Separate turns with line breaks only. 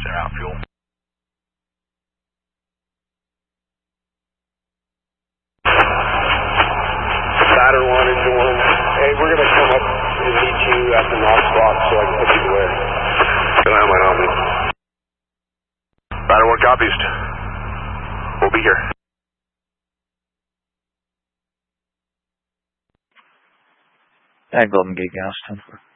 center out fuel.
Saturn 1, engine 1. Hey, we're going to come up and meet you at the knock spot so I can put you away.
Don't have mine on me. Saturn 1 copies. We'll be here.
Golden Gate Gas 10-4.